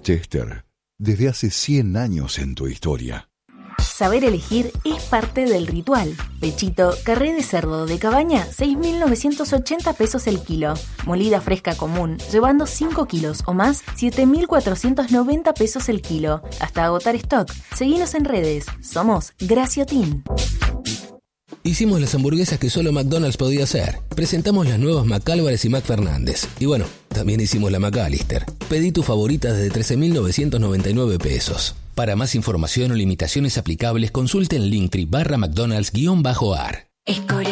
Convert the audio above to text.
Chester, desde hace 100 años en tu historia. Saber elegir es parte del ritual. Pechito, carré de cerdo de cabaña, 6.980 pesos el kilo. Molida fresca común, llevando 5 kilos o más, 7.490 pesos el kilo. Hasta agotar stock. Seguinos en redes. Somos Graciotin. Hicimos las hamburguesas que solo McDonald's podía hacer. Presentamos las nuevas McAlvarez y McFernández. Y bueno, también hicimos la McAllister. Pedí tu favorita desde 13.999 pesos. Para más información o limitaciones aplicables, consulte en Linktree /McDonald's-AR.